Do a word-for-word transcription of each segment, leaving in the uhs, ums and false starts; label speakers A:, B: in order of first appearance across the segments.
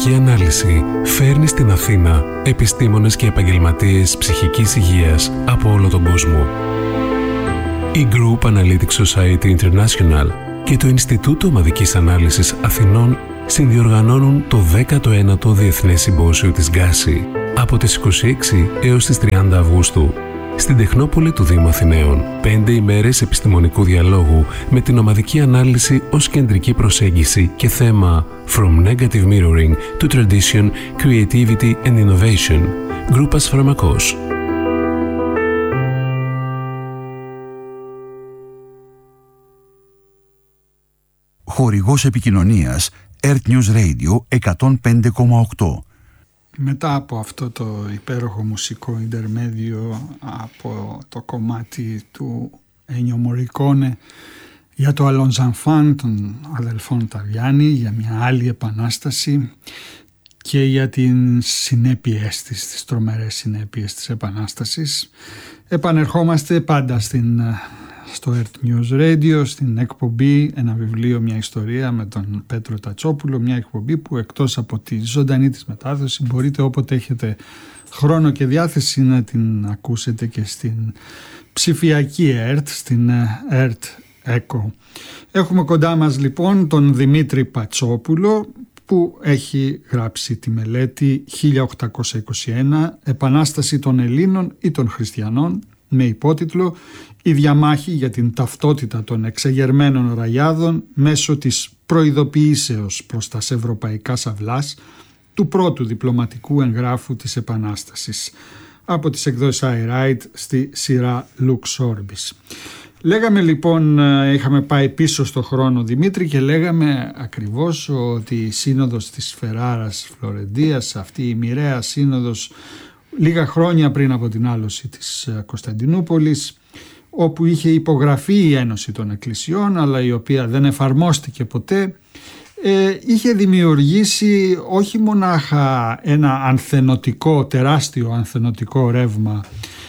A: Μαγική Ανάλυση φέρνει στην Αθήνα επιστήμονες και επαγγελματίες ψυχικής υγείας από όλο τον κόσμο. Η Group Analytics Society International και το Ινστιτούτο Ομαδικής Ανάλυσης Αθηνών συνδιοργανώνουν το δέκατο ένατο Διεθνές Συμπόσιο της Γκάση από τις είκοσι έξι έως τις τριάντα Αυγούστου στην Τεχνόπολη του Δήμου Αθηναίων. Πέντε ημέρες επιστημονικού διαλόγου με την ομαδική ανάλυση ως κεντρική προσέγγιση και θέμα From Negative Mirroring to Tradition, Creativity and Innovation. Γκρούπας Φαρμακός.
B: Χορηγός επικοινωνίας Earth News Radio εκατόν πέντε κόμμα οκτώ.
C: Μετά από αυτό το υπέροχο μουσικό ιντερμέδιο από το κομμάτι του Ένιο Μορικόνε για το Allons Enfants των αδελφών Ταβιάννη, για μια άλλη επανάσταση και για την συνέπειες της, τις τρομερές συνέπειες της επανάστασης, επανερχόμαστε πάντα στην, στο Earth News Radio, στην εκπομπή «Ένα βιβλίο, μια ιστορία» με τον Πέτρο Τατσόπουλο, μια εκπομπή που εκτός από τη ζωντανή της μετάδοση μπορείτε όποτε έχετε χρόνο και διάθεση να την ακούσετε και στην ψηφιακή ΕΡΤ, στην ΕΡΤ Echo. Έχουμε κοντά μας λοιπόν τον Δημήτρη Πατσόπουλο που έχει γράψει τη μελέτη χίλια οκτακόσια είκοσι ένα «Επανάσταση των Ελλήνων ή των Χριστιανών» με υπότιτλο «Η διαμάχη για την ταυτότητα των εξεγερμένων ραγιάδων μέσω της προειδοποιήσεως προς τα ευρωπαϊκά σαυλάς του πρώτου διπλωματικού εγγράφου της Επανάστασης» από τις εκδόσεις I Write στη σειρά Lux Orbis. Λέγαμε λοιπόν, είχαμε πάει πίσω στο χρόνο Δημήτρη και λέγαμε ακριβώς ότι η σύνοδος της Φεράρας Φλωρεντίας, αυτή η μοιραία σύνοδος λίγα χρόνια πριν από την άλωση της Κωνσταντινούπολης, όπου είχε υπογραφεί η Ένωση των Εκκλησιών αλλά η οποία δεν εφαρμόστηκε ποτέ, ε, είχε δημιουργήσει όχι μονάχα ένα ανθενωτικό, τεράστιο ανθενωτικό ρεύμα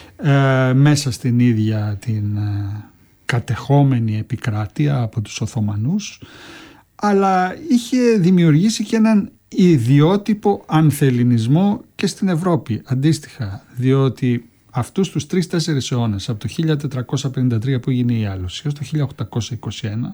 C: ε, μέσα στην ίδια την ε, κατεχόμενη επικράτεια από τους Οθωμανούς, αλλά είχε δημιουργήσει και έναν ιδιότυπο ανθελληνισμό και στην Ευρώπη αντίστοιχα, διότι αυτούς τους τρεις-τέσσερις αιώνες, από το χίλια τετρακόσια πενήντα τρία που έγινε η άλωση έως το χίλια οκτακόσια είκοσι ένα,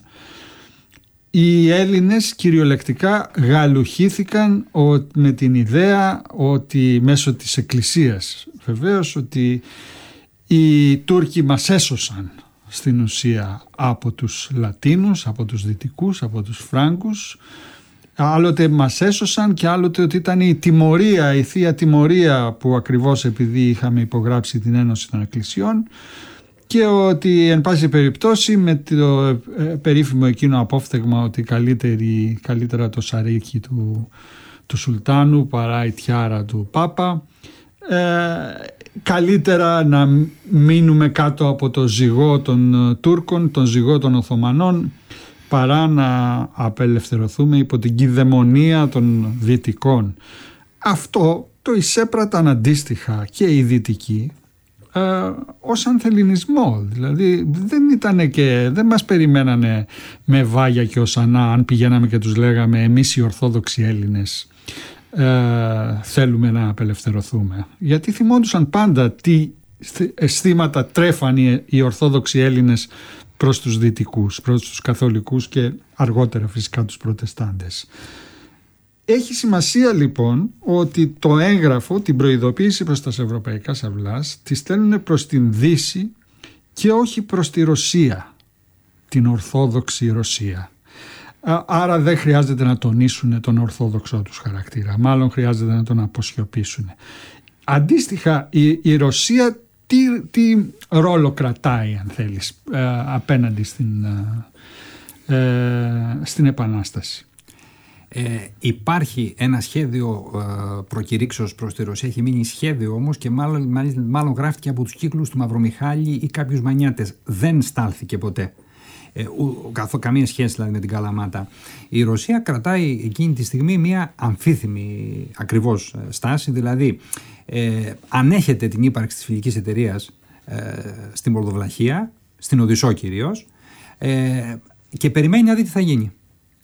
C: οι Έλληνες κυριολεκτικά γαλουχήθηκαν με την ιδέα ότι μέσω της Εκκλησίας βεβαίως ότι οι Τούρκοι μας έσωσαν στην ουσία από τους Λατίνους, από τους Δυτικούς, από τους Φράγκους. Άλλοτε μας έσωσαν και άλλοτε ότι ήταν η τιμωρία, η θεία τιμωρία που ακριβώς επειδή είχαμε υπογράψει την Ένωση των Εκκλησιών και ότι εν πάση περιπτώσει με το περίφημο εκείνο απόφθεγμα ότι καλύτερη, καλύτερα το σαρίκι του, του Σουλτάνου παρά η τιάρα του Πάπα, ε, καλύτερα να μείνουμε κάτω από το ζυγό των Τούρκων, τον ζυγό των Οθωμανών, παρά να απελευθερωθούμε υπό την κυδαιμονία των Δυτικών. Αυτό το εισέπραταν αντίστοιχα και οι Δυτικοί ε, ως ανθελληνισμό. Δηλαδή δεν ήτανε και δεν μας περιμένανε με βάγια και οσανά αν πηγαίναμε και τους λέγαμε εμείς οι Ορθόδοξοι Έλληνες ε, θέλουμε να απελευθερωθούμε. Γιατί θυμόντουσαν πάντα τι αισθήματα τρέφαν οι Ορθόδοξοι Έλληνες προς τους Δυτικούς, προς τους Καθολικούς και αργότερα φυσικά τους Προτεστάντες. Έχει σημασία λοιπόν ότι το έγγραφο, την προειδοποίηση προς τα ευρωπαϊκά σαυλάς, τη στέλνουν προς την Δύση και όχι προς τη Ρωσία, την Ορθόδοξη Ρωσία. Άρα δεν χρειάζεται να τονίσουν τον ορθόδοξό τους χαρακτήρα, μάλλον χρειάζεται να τον αποσιωπήσουν. Αντίστοιχα η, η Ρωσία τι, τι ρόλο κρατάει αν θέλεις ε, απέναντι στην, ε, ε, στην Επανάσταση?
D: Ε, υπάρχει ένα σχέδιο ε, προκηρύξεως προς τη Ρωσία, έχει μείνει σχέδιο όμως και μάλλον, μάλλον, μάλλον γράφτηκε από τους κύκλους του Μαυρομιχάλη ή κάποιους Μανιάτες. Δεν στάλθηκε ποτέ. Ε, καθό, καμία σχέση δηλαδή με την Καλαμάτα. Η Ρωσία κρατάει εκείνη τη στιγμή μια αμφίθυμη ακριβώς στάση, δηλαδή ε, ανέχεται την ύπαρξη της φιλικής εταιρείας ε, στην Μολδοβλαχία, στην Οδυσσό κυρίως, ε, και περιμένει να δει τι θα γίνει.
C: Ναι.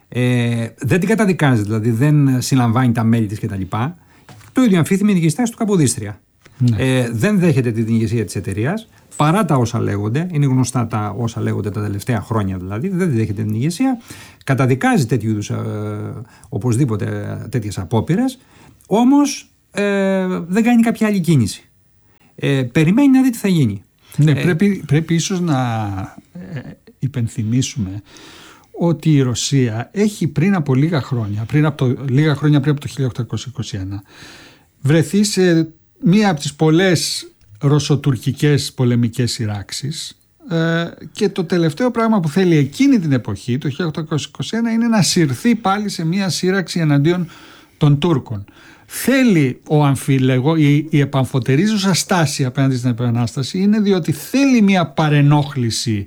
D: Ε, δεν την καταδικάζει, δηλαδή δεν συλλαμβάνει τα μέλη της κτλ. Το ίδιο αμφίθυμη η στάση του Καποδίστρια. Ναι. Ε, δεν δέχεται την ηγεσία της εταιρείας, παρά τα όσα λέγονται, είναι γνωστά τα όσα λέγονται τα τελευταία χρόνια δηλαδή, δεν δέχεται την ηγεσία, καταδικάζει τέτοιου είδους, ε, οπωσδήποτε τέτοιες απόπειρες, όμως ε, δεν κάνει κάποια άλλη κίνηση. Ε, περιμένει να δει τι θα γίνει.
C: Ναι,
D: ε,
C: πρέπει, πρέπει ίσως να ε, υπενθυμίσουμε ότι η Ρωσία έχει πριν από λίγα χρόνια, πριν από το, λίγα χρόνια πριν από το χίλια οκτακόσια είκοσι ένα, βρεθεί σε μία από τις πολλές ρωσοτουρκικές πολεμικές σειράξεις, ε, και το τελευταίο πράγμα που θέλει εκείνη την εποχή, το χίλια οκτακόσια είκοσι ένα, είναι να συρθεί πάλι σε μία σύραξη εναντίον των Τούρκων. Θέλει ο αμφίλεγο, η, η επαμφωτερίζουσα στάση απέναντι στην Επανάσταση είναι διότι θέλει μία παρενόχληση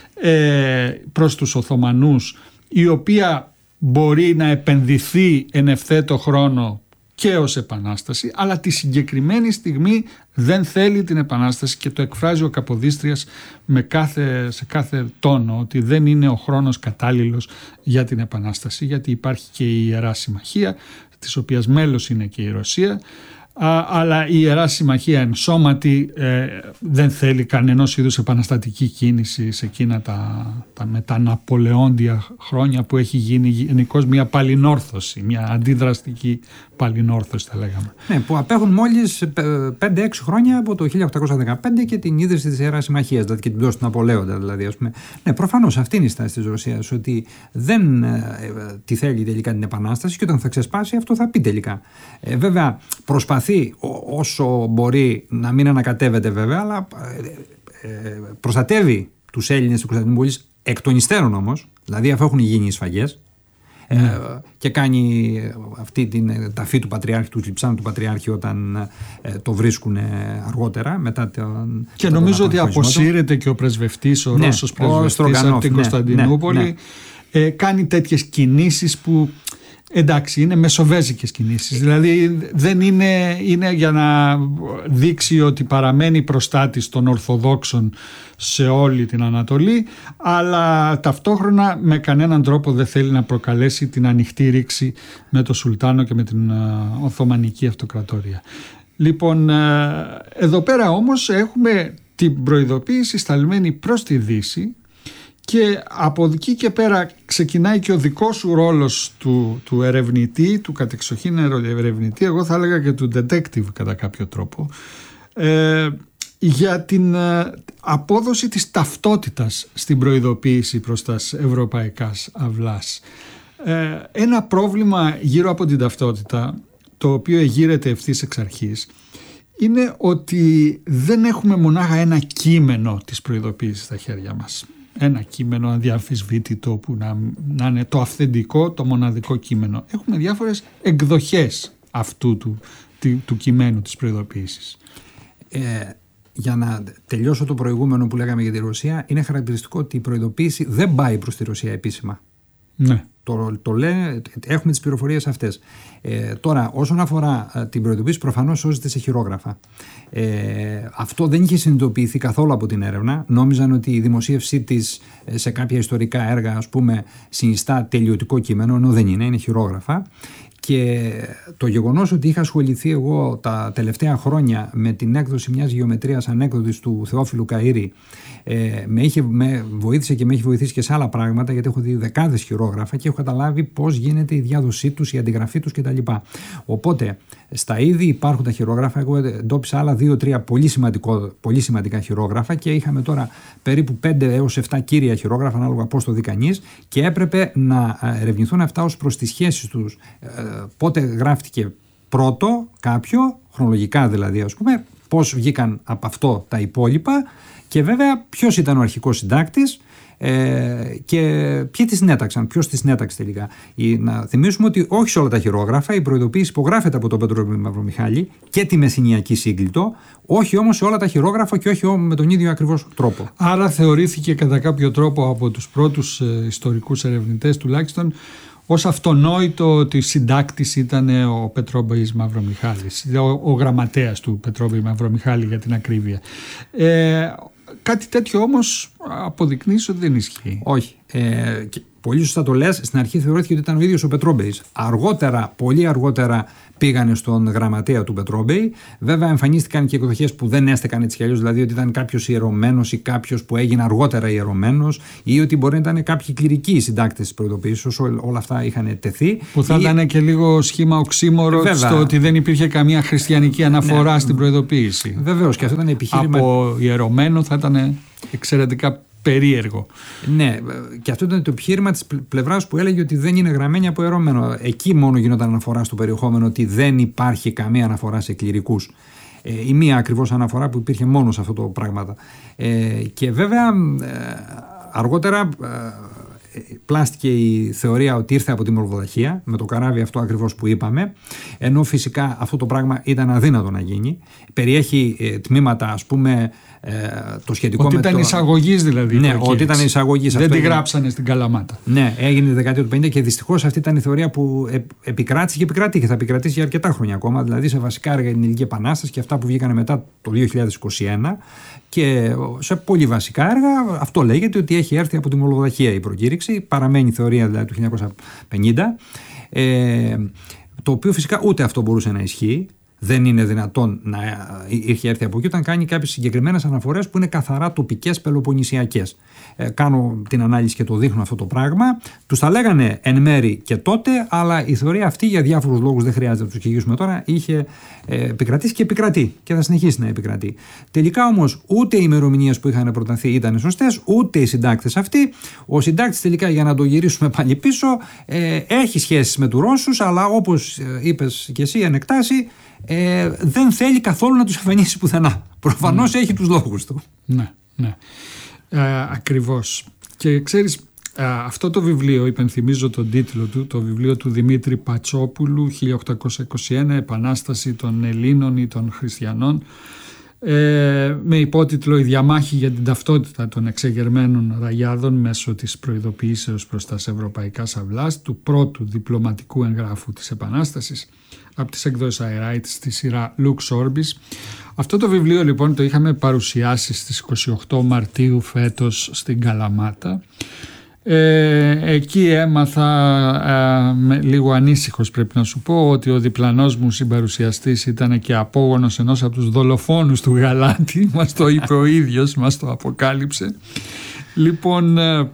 C: ε, προς τους Οθωμανούς, η οποία μπορεί να επενδυθεί εν ευθέτω χρόνο και ως επανάσταση, αλλά τη συγκεκριμένη στιγμή δεν θέλει την επανάσταση και το εκφράζει ο Καποδίστριας με κάθε, σε κάθε τόνο, ότι δεν είναι ο χρόνος κατάλληλος για την επανάσταση, γιατί υπάρχει και η Ιερά Συμμαχία, της οποίας μέλος είναι και η Ρωσία, α, αλλά η Ιερά Συμμαχία εν σώματι ε, δεν θέλει κανενός είδους επαναστατική κίνηση σε εκείνα τα, τα μεταναπολεόντια χρόνια που έχει γίνει γενικώς μια παλινόρθωση, μια αντιδραστική παλινόρθωση θα λέγαμε.
D: Ναι, που απέχουν μόλις πέντε έξι χρόνια από το χίλια οκτακόσια δεκαπέντε και την ίδρυση της Ιεράς Συμμαχίας, δηλαδή και την πτώση του Ναπολέοντα δηλαδή, ας πούμε. Ναι, προφανώς αυτή είναι η στάση της Ρωσίας, ότι δεν ε, τη θέλει τελικά την επανάσταση και όταν θα ξεσπάσει αυτό θα πει τελικά. Ε, βέβαια προσπαθεί ό, όσο μπορεί να μην ανακατεύεται βέβαια, αλλά ε, ε, προστατεύει τους Έλληνες του Κωνσταντινούπολης εκ των υστέρων όμως, δηλαδή αφού έχουν γίνει οι σφαγές. Mm. Ε, και κάνει αυτή την ταφή του Πατριάρχη, του Λειψάνου του Πατριάρχη όταν ε, το βρίσκουν αργότερα μετά τον,
C: και μετά νομίζω τον ότι αποσύρεται και ο πρεσβευτής, ο ναι, Ρώσος πρεσβευτής από την Κωνσταντινούπολη, ναι, ναι. Ε, κάνει τέτοιες κινήσεις που εντάξει είναι μεσοβέζικες κινήσεις, δηλαδή δεν είναι, είναι για να δείξει ότι παραμένει προστάτης των Ορθοδόξων σε όλη την Ανατολή, αλλά ταυτόχρονα με κανέναν τρόπο δεν θέλει να προκαλέσει την ανοιχτή ρήξη με το Σουλτάνο και με την Οθωμανική Αυτοκρατορία. Λοιπόν, εδώ πέρα όμως έχουμε την προειδοποίηση σταλμένη προς τη Δύση, και από εκεί και πέρα ξεκινάει και ο δικός σου ρόλος του, του ερευνητή, του κατεξοχήν ερευνητή, εγώ θα έλεγα και του detective κατά κάποιο τρόπο, ε, για την ε, απόδοση της ταυτότητας στην προειδοποίηση προς τα ευρωπαϊκά αυλάς. Ε, ένα πρόβλημα γύρω από την ταυτότητα, το οποίο εγείρεται ευθύς εξ αρχής, είναι ότι δεν έχουμε μονάχα ένα κείμενο της προειδοποίησης στα χέρια μας. Ένα κείμενο αδιαμφισβήτητο που να, να είναι το αυθεντικό, το μοναδικό κείμενο. Έχουμε διάφορες εκδοχές αυτού του, του, του κειμένου της προειδοποίησης. Ε,
D: για να τελειώσω το προηγούμενο που λέγαμε για τη Ρωσία, είναι χαρακτηριστικό ότι η προειδοποίηση δεν πάει προς τη Ρωσία επίσημα.
C: Ναι.
D: Το, το λέει, έχουμε τις πληροφορίες αυτές. Ε, τώρα, όσον αφορά ε, την προειδοποίηση, προφανώς σώζεται σε χειρόγραφα. Ε, αυτό δεν είχε συνειδητοποιηθεί καθόλου από την έρευνα. Νόμιζαν ότι η δημοσίευσή της ε, σε κάποια ιστορικά έργα, ας πούμε, συνιστά τελειωτικό κείμενο, ενώ δεν είναι, είναι χειρόγραφα. Και το γεγονός ότι είχα ασχοληθεί εγώ τα τελευταία χρόνια με την έκδοση μιας γεωμετρίας ανέκδοτης του Θεόφιλου Καΐρη ε, με, είχε, με βοήθησε και με έχει βοηθήσει και σε άλλα πράγματα, γιατί έχω δει δεκάδες χειρόγραφα και έχω καταλάβει πώς γίνεται η διάδοσή τους, η αντιγραφή τους κτλ. Οπότε στα ήδη υπάρχοντα χειρόγραφα εγώ εντόπισα άλλα δύο-τρία πολύ, πολύ σημαντικά χειρόγραφα και είχαμε τώρα περίπου πέντε έως επτά κύρια χειρόγραφα ανάλογα πώς το δει κανείς και έπρεπε να ερευνηθούν αυτά ως προς τις σχέσεις τους. Πότε γράφτηκε πρώτο κάποιο, χρονολογικά δηλαδή ας πούμε, πώς βγήκαν από αυτό τα υπόλοιπα και βέβαια ποιος ήταν ο αρχικός συντάκτης ε, και ποιοι τη συνέταξαν, ποιος τη συνέταξε τελικά. Ή, να θυμίσουμε ότι όχι σε όλα τα χειρόγραφα η προειδοποίηση υπογράφεται από τον Πέτρο Μαυρομιχάλη και τη Μεσσηνιακή Σύγκλιτο, όχι όμως σε όλα τα χειρόγραφα και όχι με τον ίδιο ακριβώς τρόπο.
C: Άρα θεωρήθηκε κατά κάποιο τρόπο από τους πρώτους ε, ιστορικούς ερευνητές τουλάχιστον ως αυτονόητο ότι συντάκτης ήταν ο Πετρόμπης Μαυρομιχάλης, ο, ο γραμματέας του Πετρόμπη Μαυρομιχάλη για την ακρίβεια. Ε, κάτι τέτοιο όμως αποδεικνύει ότι δεν ισχύει.
D: Όχι. Ε, πολύ σωστά το λες, στην αρχή θεωρήθηκε ότι ήταν ο ίδιος ο Πετρόμπεης. Αργότερα, πολύ αργότερα, πήγανε στον γραμματέα του Πετρόμπεη. Βέβαια, εμφανίστηκαν και εκδοχές που δεν έστεκαν έτσι κι αλλιώς, δηλαδή ότι ήταν κάποιος ιερωμένος ή κάποιος που έγινε αργότερα ιερωμένος, ή ότι μπορεί να ήταν κάποιοι κληρικοί συντάκτες της προειδοποίησης. Όλα αυτά είχαν τεθεί.
C: Που θα ή... ήταν και λίγο σχήμα οξύμορο στο ότι δεν υπήρχε καμία χριστιανική αναφορά ναι, στην προειδοποίηση.
D: Βεβαίως, και αυτό ήταν επιχείρημα.
C: Από ιερωμένο θα ήταν εξαιρετικά περίεργο.
D: Ναι, και αυτό ήταν το επιχείρημα της πλευράς που έλεγε ότι δεν είναι γραμμένη από ιερωμένο. Εκεί μόνο γινόταν αναφορά στο περιεχόμενο, ότι δεν υπάρχει καμία αναφορά σε κληρικούς. Ε, η μία ακριβώς αναφορά που υπήρχε μόνο σε αυτό το πράγμα. Ε, και βέβαια ε, αργότερα ε, πλάστηκε η θεωρία ότι ήρθε από τη Μορδοχία, με το καράβι αυτό ακριβώς που είπαμε, ενώ φυσικά αυτό το πράγμα ήταν αδύνατο να γίνει. Περιέχει ε, τμήματα, ας πούμε, ε, το σχετικό
C: ότι
D: με
C: ήταν
D: το...
C: εισαγωγής δηλαδή.
D: Ναι, ότι ήταν εισαγωγής.
C: Δεν
D: αυτό
C: τη
D: έγινε...
C: γράψανε στην Καλαμάτα.
D: Ναι, έγινε τη δεκαετία του πενήντα και δυστυχώς αυτή ήταν η θεωρία που επικράτησε και επικρατεί και θα επικρατήσει για αρκετά χρόνια ακόμα. Δηλαδή σε βασικά έργα για την Ελληνική Επανάσταση και αυτά που βγήκαν μετά το δύο χιλιάδες είκοσι ένα. Και σε πολύ βασικά έργα αυτό λέγεται ότι έχει έρθει από τη Μολδοβαχία η προκήρυξη. Παραμένει η θεωρία δηλαδή του χίλια εννιακόσια πενήντα. Ε, το οποίο φυσικά ούτε αυτό μπορούσε να ισχύει. Δεν είναι δυνατόν να είχε έρθει από εκεί όταν κάνει κάποιες συγκεκριμένες αναφορές που είναι καθαρά τοπικές πελοποννησιακές. Ε, κάνω την ανάλυση και το δείχνω αυτό το πράγμα. Τους τα λέγανε εν μέρη και τότε, αλλά η θεωρία αυτή για διάφορους λόγους, δεν χρειάζεται να τους εξηγήσουμε τώρα, είχε ε, επικρατήσει και επικρατεί και θα συνεχίσει να επικρατεί. Τελικά όμως ούτε οι ημερομηνίες που είχαν προταθεί ήταν σωστές, ούτε οι συντάκτες αυτοί. Ο συντάκτης τελικά, για να το γυρίσουμε πάλι πίσω, ε, έχει σχέσεις με τους Ρώσους, αλλά όπως ε, είπες και εσύ, εν εκτάσει, Ε, δεν θέλει καθόλου να τους εμφανίσει πουθενά. Προφανώς mm. έχει τους λόγους του.
C: Ναι, ναι. Ε, ακριβώς. Και ξέρεις, ε, αυτό το βιβλίο, υπενθυμίζω τον τίτλο του, το βιβλίο του Δημήτρη Πατσόπουλου, χίλια οκτακόσια είκοσι ένα, Επανάσταση των Ελλήνων ή των Χριστιανών, ε, με υπότιτλο «Η διαμάχη για την ταυτότητα των εξεγερμένων ραγιάδων μέσω της προειδοποιήσεως προς τα ευρωπαϊκά σαυλάς», του πρώτου διπλωματικού εγγράφου της Επανάστασης, από τις εκδόσεις Αεράιτ στη σειρά Lux Orbis. Αυτό το βιβλίο λοιπόν το είχαμε παρουσιάσει στις είκοσι οκτώ Μαρτίου φέτος στην Καλαμάτα. Ε, εκεί έμαθα, ε, με, λίγο ανήσυχος πρέπει να σου πω, ότι ο διπλανός μου συμπαρουσιαστής ήταν και απόγονος ενός από τους δολοφόνους του Γαλάτη. Μας το είπε ο ίδιος, μας το αποκάλυψε. Λοιπόν, ε,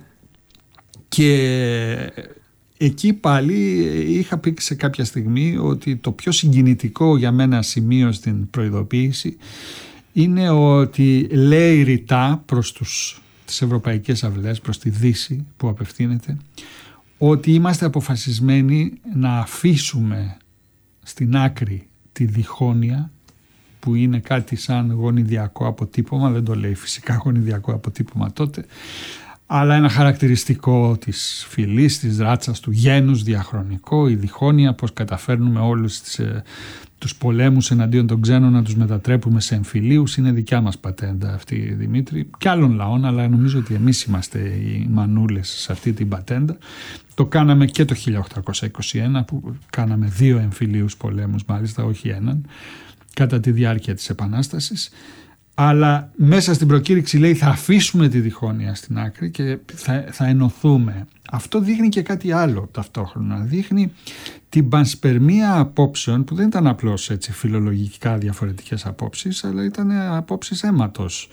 C: και εκεί πάλι είχα πει σε κάποια στιγμή ότι το πιο συγκινητικό για μένα σημείο στην προειδοποίηση είναι ότι λέει ρητά προς τους, τις ευρωπαϊκές αυλές, προς τη Δύση που απευθύνεται, ότι είμαστε αποφασισμένοι να αφήσουμε στην άκρη τη διχόνοια, που είναι κάτι σαν γονιδιακό αποτύπωμα, δεν το λέει φυσικά γονιδιακό αποτύπωμα τότε, αλλά ένα χαρακτηριστικό της φυλής, της ράτσας, του γένους, διαχρονικό, η διχόνοια, πώς καταφέρνουμε όλους τις, ε, τους πολέμους εναντίον των ξένων να τους μετατρέπουμε σε εμφυλίους, είναι δικιά μας πατέντα αυτή, Δημήτρη, και άλλων λαών, αλλά νομίζω ότι εμείς είμαστε οι μανούλες σε αυτή την πατέντα. Το κάναμε και το χίλια οκτακόσια είκοσι ένα, που κάναμε δύο εμφυλίους πολέμους, μάλιστα όχι έναν, κατά τη διάρκεια της Επανάστασης. Αλλά μέσα στην προκήρυξη λέει θα αφήσουμε τη διχόνοια στην άκρη και θα, θα ενωθούμε. Αυτό δείχνει και κάτι άλλο ταυτόχρονα. Δείχνει την πανσπερμία απόψεων, που δεν ήταν απλώς έτσι φιλολογικά διαφορετικές απόψεις, αλλά ήταν απόψεις αίματος.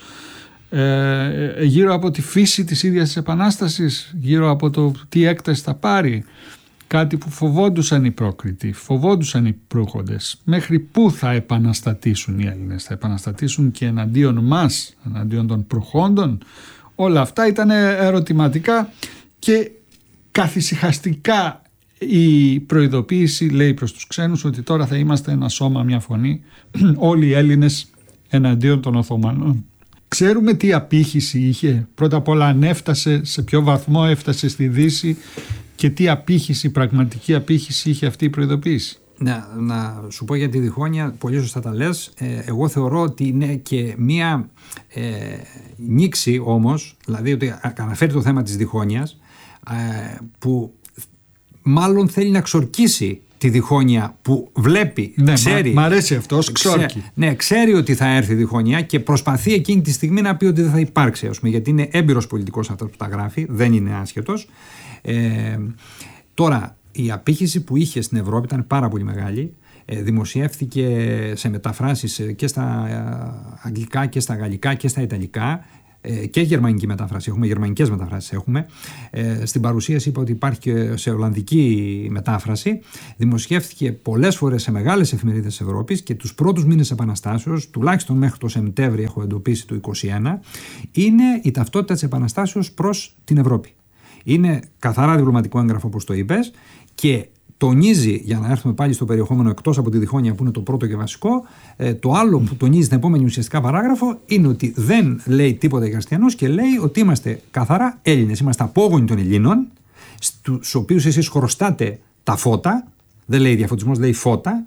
C: Ε, γύρω από τη φύση της ίδιας της Επανάστασης, γύρω από το τι έκταση θα πάρει. Κάτι που φοβόντουσαν οι πρόκριτοι, φοβόντουσαν οι προύχοντες. Μέχρι πού θα επαναστατήσουν οι Έλληνες, θα επαναστατήσουν και εναντίον μας, εναντίον των προύχοντων. Όλα αυτά ήταν ερωτηματικά και καθησυχαστικά η προειδοποίηση λέει προς τους ξένους ότι τώρα θα είμαστε ένα σώμα, μια φωνή, όλοι οι Έλληνες εναντίον των Οθωμανών. Ξέρουμε τι απήχηση είχε, πρώτα απ' όλα αν έφτασε, σε ποιο βαθμό έφτασε στη Δύση, και τι απήχηση, πραγματική απήχηση είχε αυτή η προειδοποίηση.
D: Να, να σου πω για τη διχόνοια, πολύ σωστά τα λες. Ε, εγώ θεωρώ ότι είναι και μία ε, νήξη όμως, δηλαδή ότι αναφέρει το θέμα της διχόνοιας, ε, που μάλλον θέλει να ξορκίσει τη διχόνοια που βλέπει,
C: ναι,
D: ξέρει.
C: Μ' αρέσει αυτό, ως ξόρκι.
D: Ξέ, ναι, ξέρει ότι θα έρθει η διχόνοια και προσπαθεί εκείνη τη στιγμή να πει ότι δεν θα υπάρξει, ας πούμε, γιατί είναι έμπειρος πολιτικός αυτός που τα γράφει, δεν είναι άσχετος. Ε, τώρα, η απήχηση που είχε στην Ευρώπη ήταν πάρα πολύ μεγάλη. Ε, δημοσιεύθηκε σε μεταφράσεις και στα αγγλικά και στα γαλλικά και στα ιταλικά. Και γερμανική μετάφραση έχουμε, γερμανικές μεταφράσεις έχουμε. Ε, στην παρουσίαση είπα ότι υπάρχει και σε ολλανδική μετάφραση. Δημοσιεύτηκε πολλές φορές σε μεγάλες εφημερίδες της Ευρώπης και τους πρώτους μήνες Επαναστάσεως, τουλάχιστον μέχρι το Σεπτέμβρη έχω εντοπίσει το είκοσι ένα, είναι η ταυτότητα της Επαναστάσεως προς την Ευρώπη. Είναι καθαρά διπλωματικό έγγραφο, όπως το είπες, και τονίζει, για να έρθουμε πάλι στο περιεχόμενο εκτός από τη διχόνοια που είναι το πρώτο και βασικό, ε, το άλλο που τονίζει στην επόμενη ουσιαστικά παράγραφο είναι ότι δεν λέει τίποτα για χριστιανούς και λέει ότι είμαστε καθαρά Έλληνες. Είμαστε απόγονοι των Ελλήνων, στους οποίους εσείς χρωστάτε τα φώτα, δεν λέει διαφωτισμός, λέει φώτα,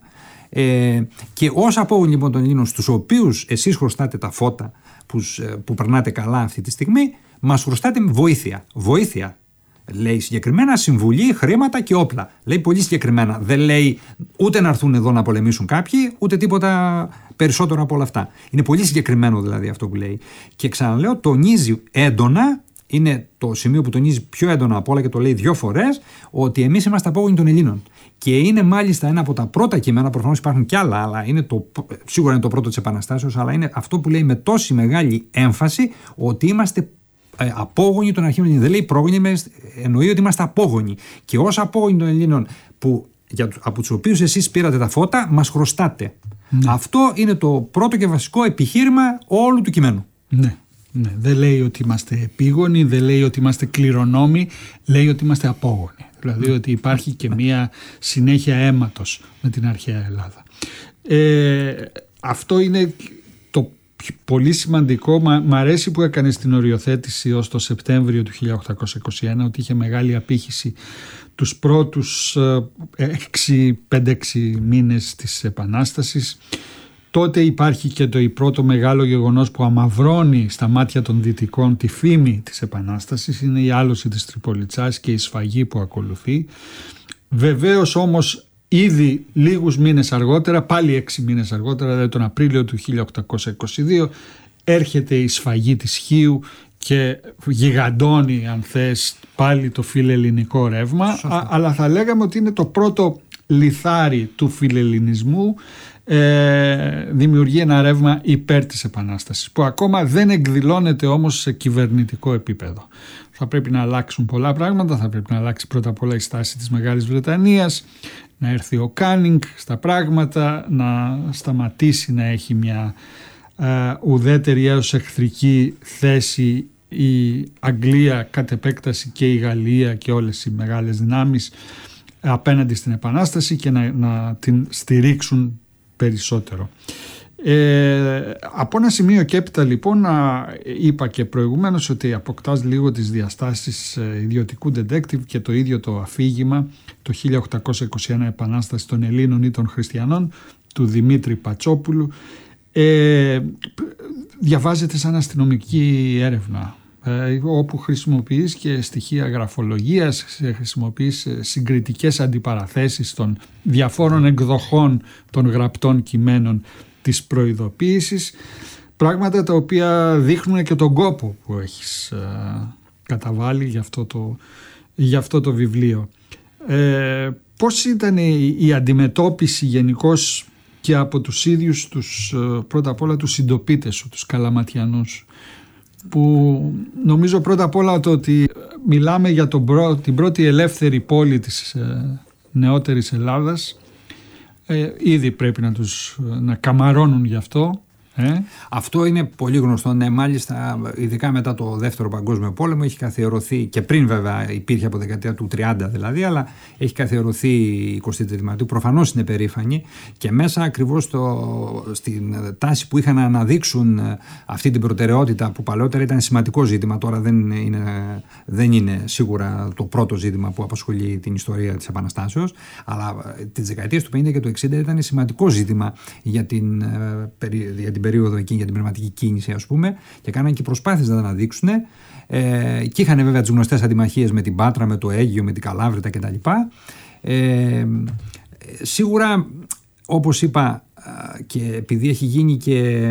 D: ε, και ως απόγονοι λοιπόν των Ελλήνων, στους οποίους εσείς χρωστάτε τα φώτα που, που περνάτε καλά αυτή τη στιγμή, μας χρωστάτε βοήθεια. Βοήθεια. Λέει συγκεκριμένα συμβουλή, χρήματα και όπλα. Λέει πολύ συγκεκριμένα. Δεν λέει ούτε να έρθουν εδώ να πολεμήσουν κάποιοι, ούτε τίποτα περισσότερο από όλα αυτά. Είναι πολύ συγκεκριμένο δηλαδή αυτό που λέει. Και ξαναλέω, τονίζει έντονα, είναι το σημείο που τονίζει πιο έντονα από όλα και το λέει δύο φορές, ότι εμείς είμαστε απόγονοι των Ελλήνων. Και είναι μάλιστα ένα από τα πρώτα κείμενα, προφανώς υπάρχουν κι άλλα, αλλά είναι το, σίγουρα είναι το πρώτο της Επαναστάσεως, αλλά είναι αυτό που λέει με τόση μεγάλη έμφαση ότι είμαστε απόγονοι των αρχαίων Ελλήνων. Δεν λέει πρόγονοι, εννοεί ότι είμαστε απόγονοι. Και ως απόγονοι των Ελλήνων που, για, από τους οποίους εσείς πήρατε τα φώτα, μας χρωστάτε. Ναι. Αυτό είναι το πρώτο και βασικό επιχείρημα όλου του κειμένου.
C: Ναι. Ναι. Δεν λέει ότι είμαστε επίγονοι, δεν λέει ότι είμαστε κληρονόμοι, λέει ότι είμαστε απόγονοι. Δηλαδή ότι υπάρχει και μία συνέχεια αίματος με την αρχαία Ελλάδα. Ε, αυτό είναι το πολύ σημαντικό. Μ' αρέσει που έκανε την οριοθέτηση ως το Σεπτέμβριο του χίλια οκτακόσια είκοσι ένα, ότι είχε μεγάλη απήχηση τους πρώτους πέντε έξι μήνες της Επανάστασης. Τότε υπάρχει και το πρώτο μεγάλο γεγονός που αμαυρώνει στα μάτια των Δυτικών τη φήμη της Επανάστασης, είναι η άλωση της Τριπολιτσάς και η σφαγή που ακολουθεί. Βεβαίως όμως ήδη λίγους μήνες αργότερα, πάλι έξι μήνες αργότερα, δηλαδή τον Απρίλιο του χίλια οκτακόσια είκοσι δύο, έρχεται η σφαγή της Χίου και γιγαντώνει, αν θες, πάλι το φιλελληνικό ρεύμα. Α, αλλά θα λέγαμε ότι είναι το πρώτο λιθάρι του φιλελληνισμού. Ε, δημιουργεί ένα ρεύμα υπέρ της Επανάστασης, που ακόμα δεν εκδηλώνεται όμως σε κυβερνητικό επίπεδο. Θα πρέπει να αλλάξουν πολλά πράγματα. Θα πρέπει να αλλάξει πρώτα απ' όλα η στάση της Μεγάλης Βρετανίας, να έρθει ο Κάνινγκ στα πράγματα, να σταματήσει να έχει μια ε, ουδέτερη έως εχθρική θέση η Αγγλία κατ' επέκταση και η Γαλλία και όλες οι μεγάλες δυνάμεις απέναντι στην Επανάσταση και να, να την στηρίξουν περισσότερο. Ε, από ένα σημείο και έπειτα λοιπόν, είπα και προηγουμένως ότι αποκτάς λίγο τις διαστάσεις ιδιωτικού detective και το ίδιο το αφήγημα, το χίλια οκτακόσια είκοσι ένα Επανάσταση των Ελλήνων ή των Χριστιανών του Δημήτρη Πατσόπουλου, ε, διαβάζεται σαν αστυνομική έρευνα, ε, όπου χρησιμοποιείς και στοιχεία γραφολογίας, χρησιμοποιείς συγκριτικές αντιπαραθέσεις των διαφόρων εκδοχών των γραπτών κειμένων της προειδοποίησης, πράγματα τα οποία δείχνουν και τον κόπο που έχεις ε, καταβάλει για αυτό το, για αυτό το βιβλίο. Ε, πώς ήταν η, η αντιμετώπιση γενικώς και από τους ίδιους τους, πρώτα απ' όλα τους συντοπίτες σου, τους Καλαματιανούς, που νομίζω πρώτα απ' όλα το ότι μιλάμε για τον πρω, την πρώτη ελεύθερη πόλη της ε, νεότερης Ελλάδας, ε, ήδη πρέπει να τους να καμαρώνουν γι' αυτό. Ε?
D: Αυτό είναι πολύ γνωστό, ναι, μάλιστα ειδικά μετά το δεύτερο παγκόσμιο πόλεμο έχει καθιερωθεί, και πριν βέβαια υπήρχε από δεκαετία του τριάντα δηλαδή, αλλά έχει καθιερωθεί η εικοστή τρίτη Μαρτίου, προφανώς είναι περήφανη, και μέσα ακριβώς στο, στην τάση που είχαν να αναδείξουν αυτή την προτεραιότητα που παλαιότερα ήταν σημαντικό ζήτημα, τώρα δεν είναι, δεν είναι σίγουρα το πρώτο ζήτημα που απασχολεί την ιστορία της Επαναστάσεως, αλλά τις δεκαετίες του πενήντα και του εξήντα ήταν σημαντικό ζήτημα για την, για την περίοδο εκείνη, για την πνευματική κίνηση, ας πούμε, και κάναν και προσπάθειες να τα αναδείξουν. Ε, και είχαν βέβαια τις γνωστές αντιμαχίες με την Πάτρα, με το Αίγυο, με την Καλάβρητα κτλ. Ε, Σίγουρα, όπως είπα, και επειδή έχει γίνει και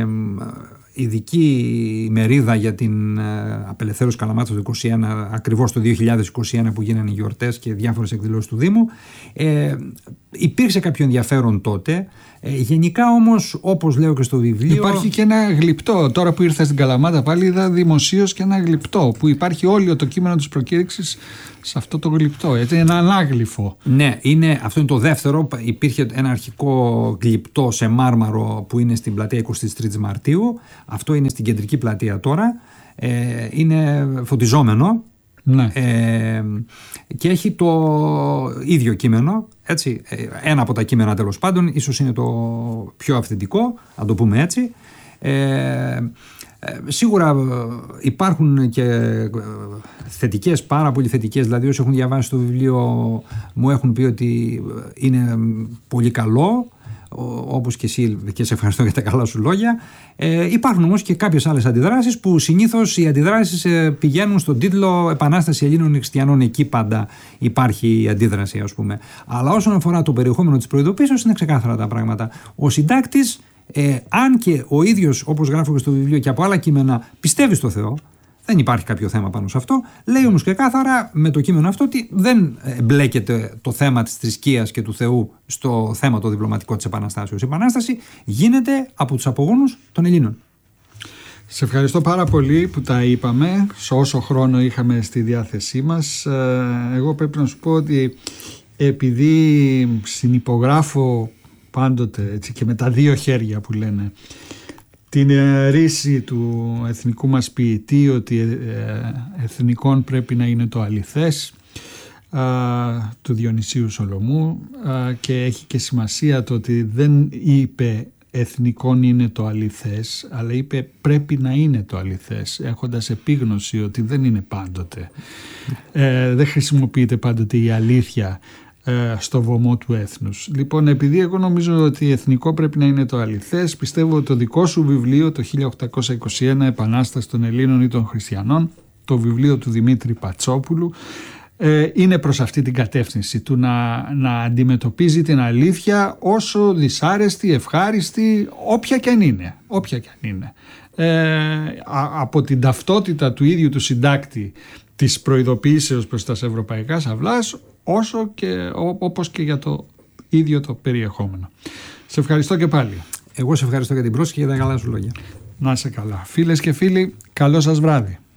D: ειδική μερίδα για την απελευθέρωση Καλαμάτας το είκοσι ένα, ακριβώς το δύο χιλιάδες είκοσι ένα που γίνανε οι γιορτές και διάφορες εκδηλώσεις του Δήμου, ε, υπήρξε κάποιο ενδιαφέρον τότε. Ε, γενικά όμως, όπως λέω και στο βιβλίο,
C: υπάρχει και ένα γλυπτό. Τώρα που ήρθα στην Καλαμάτα πάλι είδα δημοσίως και ένα γλυπτό που υπάρχει όλο το κείμενο της προκήρυξης σε αυτό το γλυπτό. Έτσι, ένα ανάγλυφο.
D: Ναι, είναι, αυτό είναι το δεύτερο. Υπήρχε ένα αρχικό γλυπτό σε μάρμαρο που είναι στην πλατεία εικοστή τρίτη Μαρτίου. Αυτό είναι στην κεντρική πλατεία τώρα. Ε, είναι φωτιζόμενο.
C: Ναι.
D: Ε, και έχει το ίδιο κείμενο, έτσι, ένα από τα κείμενα τέλος πάντων, ίσως είναι το πιο αυθεντικό, να το πούμε έτσι. ε, Σίγουρα υπάρχουν και θετικές, πάρα πολύ θετικές, δηλαδή όσοι έχουν διαβάσει το βιβλίο μου έχουν πει ότι είναι πολύ καλό, όπως και εσύ, και σε ευχαριστώ για τα καλά σου λόγια. Ε, υπάρχουν όμως και κάποιες άλλες αντιδράσεις που συνήθως οι αντιδράσεις ε, πηγαίνουν στον τίτλο «Επανάσταση Ελλήνων Χριστιανών». Εκεί πάντα υπάρχει η αντίδραση, ας πούμε. Αλλά όσον αφορά το περιεχόμενο της προειδοποίησης είναι ξεκάθαρα τα πράγματα. Ο συντάκτης, ε, αν και ο ίδιος, όπως γράφω και στο βιβλίο και από άλλα κείμενα, πιστεύει στο Θεό, δεν υπάρχει κάποιο θέμα πάνω σε αυτό. Λέει όμως και κάθαρα με το κείμενο αυτό ότι δεν μπλέκεται το θέμα της θρησκείας και του Θεού στο θέμα το διπλωματικό της Επαναστάσεως. Η Επανάσταση γίνεται από τους απογόνους των Ελλήνων.
C: Σε ευχαριστώ πάρα πολύ που τα είπαμε σε όσο χρόνο είχαμε στη διάθεσή μας. Εγώ πρέπει να σου πω ότι επειδή συνυπογράφω πάντοτε, έτσι, και με τα δύο χέρια που λένε, την ρίση του εθνικού μας ποιητή ότι εθνικών πρέπει να είναι το αληθές, του Διονυσίου Σολομού, και έχει και σημασία το ότι δεν είπε εθνικών είναι το αληθές, αλλά είπε πρέπει να είναι το αληθές, έχοντας επίγνωση ότι δεν είναι πάντοτε. Ε, δεν χρησιμοποιείται πάντοτε η αλήθεια στο βωμό του έθνους. Λοιπόν, επειδή εγώ νομίζω ότι εθνικό πρέπει να είναι το αληθές, πιστεύω ότι το δικό σου βιβλίο, το χίλια οκτακόσια είκοσι ένα, «Επανάσταση των Ελλήνων ή των Χριστιανών», το βιβλίο του Δημήτρη Πατσόπουλου, είναι προς αυτή την κατεύθυνση του να, να αντιμετωπίζει την αλήθεια όσο δυσάρεστη, ευχάριστη, όποια και αν είναι. Όποια και αν είναι. Ε, από την ταυτότητα του ίδιου του συντάκτη της προειδοποίησεως προς τα ευρωπαϊκά σαυλάς, όσο και όπως και για το ίδιο το περιεχόμενο. Σε ευχαριστώ και πάλι.
D: Εγώ σε ευχαριστώ για την πρόσκληση και για τα καλά σου λόγια.
C: Να είσαι καλά. Φίλες και φίλοι, καλό σας βράδυ.